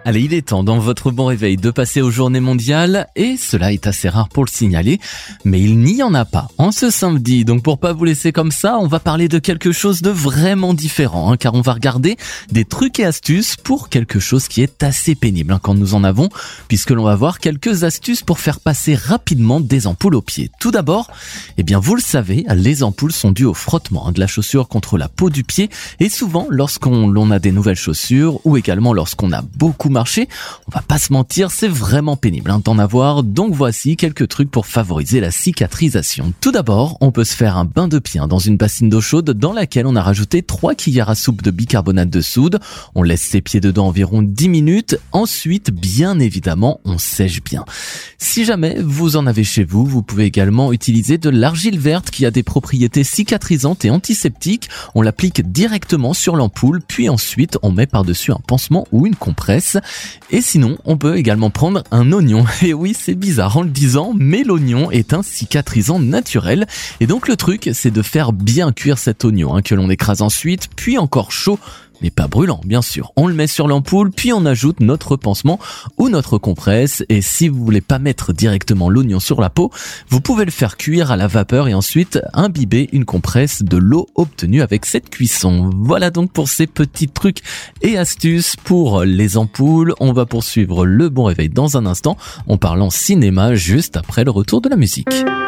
Allez, il est temps dans votre bon réveil de passer aux journées mondiales et cela est assez rare pour le signaler, mais il n'y en a pas en ce samedi. Donc pour pas vous laisser comme ça, on va parler de quelque chose de vraiment différent, car on va regarder des trucs et astuces pour quelque chose qui est assez pénible quand nous en avons, puisque l'on va voir quelques astuces pour faire passer rapidement des ampoules aux pieds. Tout d'abord, vous le savez, les ampoules sont dues au frottement de la chaussure contre la peau du pied et souvent lorsqu'on a des nouvelles chaussures ou également lorsqu'on a beaucoup marché, on va pas se mentir, c'est vraiment pénible d'en avoir, donc voici quelques trucs pour favoriser la cicatrisation. Tout d'abord, on peut se faire un bain de pied dans une bassine d'eau chaude dans laquelle on a rajouté 3 cuillères à soupe de bicarbonate de soude, on laisse ses pieds dedans environ 10 minutes, ensuite bien évidemment on sèche bien. Si jamais vous en avez chez vous, vous pouvez également utiliser de l'argile verte qui a des propriétés cicatrisantes et antiseptiques, on l'applique directement sur l'ampoule, puis ensuite on met par-dessus un pansement ou une compresse. Et sinon, on peut également prendre un oignon. Et oui, c'est bizarre en le disant, mais l'oignon est un cicatrisant naturel. Et donc le truc, c'est de faire bien cuire cet oignon, que l'on écrase ensuite, puis encore chaud, mais pas brûlant, bien sûr. On le met sur l'ampoule, puis on ajoute notre pansement ou notre compresse. Et si vous voulez pas mettre directement l'oignon sur la peau, vous pouvez le faire cuire à la vapeur et ensuite imbiber une compresse de l'eau obtenue avec cette cuisson. Voilà donc pour ces petits trucs et astuces pour les ampoules. On va poursuivre le bon réveil dans un instant en parlant cinéma juste après le retour de la musique.